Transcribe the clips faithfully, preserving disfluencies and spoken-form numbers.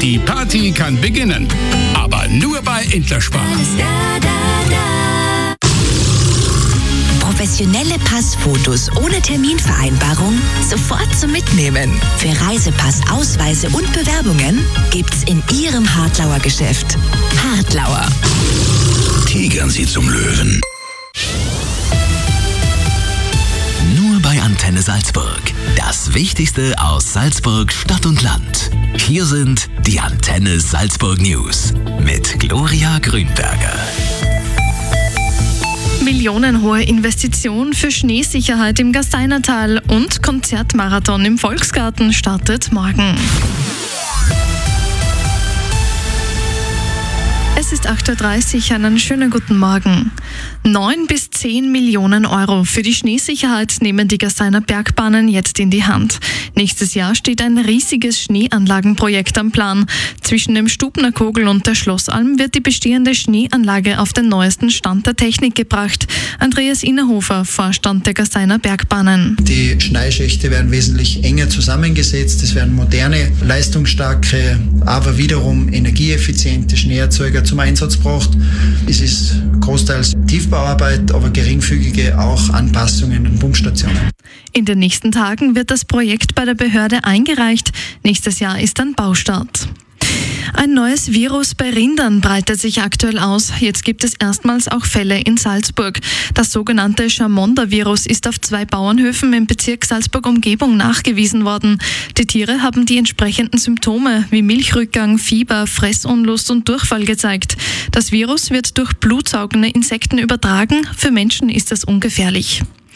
Die Party kann beginnen. Aber nur bei Interspar. Professionelle Passfotos ohne Terminvereinbarung sofort zum Mitnehmen. Für Reisepass, Ausweise und Bewerbungen gibt's in Ihrem Hartlauer Geschäft. Hartlauer. Tigern Sie zum Löwen. Nur bei Antenne Salzburg. Das Wichtigste aus Salzburg, Stadt und Land. Hier sind die Antenne Salzburg News mit Gloria Grünberger. Millionenhohe Investition für Schneesicherheit im Gasteinertal und Konzertmarathon im Volksgarten startet morgen. Es ist acht Uhr dreißig, einen schönen guten Morgen. Neun bis zehn Millionen Euro für die Schneesicherheit nehmen die Gasteiner Bergbahnen jetzt in die Hand. Nächstes Jahr steht ein riesiges Schneeanlagenprojekt am Plan. Zwischen dem Stubner Kogel und der Schlossalm wird die bestehende Schneeanlage auf den neuesten Stand der Technik gebracht. Andreas Innerhofer, Vorstand der Gasteiner Bergbahnen. Die Schneeschächte werden wesentlich enger zusammengesetzt. Es werden moderne, leistungsstarke, aber wiederum energieeffiziente Schneeerzeuger zum Einsatz gebracht. Es ist großteils Tiefbauarbeit, aber geringfügige auch Anpassungen an Pumpstationen. In den nächsten Tagen wird das Projekt bei der Behörde eingereicht. Nächstes Jahr ist dann Baustart. Ein neues Virus bei Rindern breitet sich aktuell aus. Jetzt gibt es erstmals auch Fälle in Salzburg. Das sogenannte Chamonda-Virus ist auf zwei Bauernhöfen im Bezirk Salzburg-Umgebung nachgewiesen worden. Die Tiere haben die entsprechenden Symptome wie Milchrückgang, Fieber, Fressunlust und Durchfall gezeigt. Das Virus wird durch blutsaugende Insekten übertragen. Für Menschen ist es ungefährlich.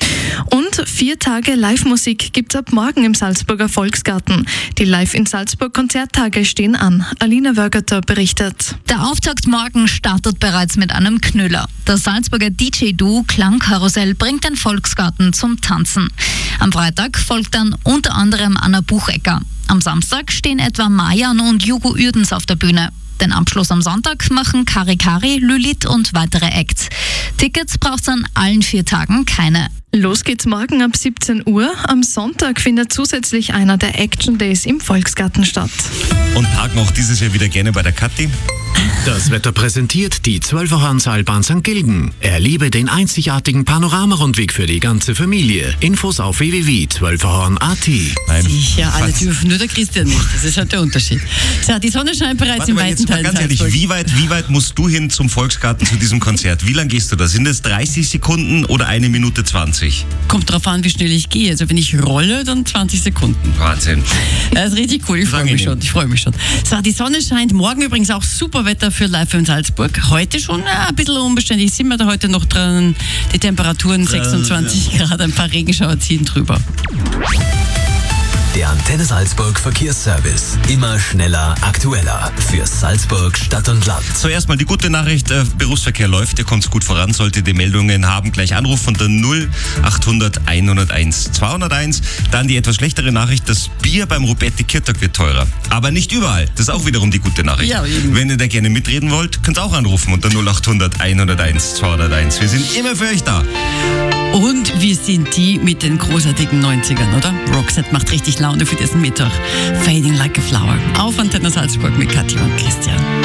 Und vier Tage Live-Musik gibt's ab morgen im Salzburger Volksgarten. Die Live in Salzburg Konzerttage stehen an. Alina Wörgerter berichtet. Der Auftakt morgen startet bereits mit einem Knüller. Das Salzburger D J-Duo Klangkarussell bringt den Volksgarten zum Tanzen. Am Freitag folgt dann unter anderem Anna Buchecker. Am Samstag stehen etwa Mayan und Jugo Uerdens auf der Bühne. Den Abschluss am Sonntag machen Kari Kari, Lilith und weitere Acts. Tickets braucht's an allen vier Tagen keine. Los geht's morgen ab siebzehn Uhr. Am Sonntag findet zusätzlich einer der Action Days im Volksgarten statt. Und parken auch dieses Jahr wieder gerne bei der Kathi. Das Wetter präsentiert die Zwölferhorn-Seilbahn Sankt Gilgen. Erlebe den einzigartigen Panoramarundweg für die ganze Familie. Infos auf w w w punkt zwölferhorn punkt a t. Sicher, alle dürfen, nur der Christian nicht. Das ist halt der Unterschied. So, die Sonne scheint bereits Warte im mal, weiten jetzt mal Teil ganz ehrlich, Salzburg. wie weit, wie weit musst du hin zum Volksgarten zu diesem Konzert? Wie lange gehst du da? Sind es dreißig Sekunden oder eine Minute zwanzig? Kommt drauf an, wie schnell ich gehe. Also wenn ich rolle, dann zwanzig Sekunden. Wahnsinn. Das ist richtig cool, ich freue mich schon. Ich freue mich schon. So, die Sonne scheint. Morgen übrigens auch super Wetter für Live in Salzburg. Heute schon ja, ein bisschen unbeständig. Sind wir da heute noch dran? Die Temperaturen sechsundzwanzig ja. Grad, ein paar Regenschauer ziehen drüber. Der Antenne Salzburg Verkehrsservice. Immer schneller, aktueller. Für Salzburg, Stadt und Land. Zuerst mal die gute Nachricht, äh, Berufsverkehr läuft, ihr kommt gut voran, solltet ihr Meldungen haben, gleich anrufen unter null achthundert einhunderteins zweihunderteins. Dann die etwas schlechtere Nachricht, das Bier beim Rubetti Kirtag wird teurer. Aber nicht überall, das ist auch wiederum die gute Nachricht. Ja, wenn ihr da gerne mitreden wollt, könnt ihr auch anrufen unter null achthundert einhunderteins zweihunderteins. Wir sind immer für euch da. Und wir sind die mit den großartigen neunzigern, oder? Roxette macht richtig Laune für diesen Mittag. Fading like a flower. Auf Antenne Salzburg mit Kathi und Christian.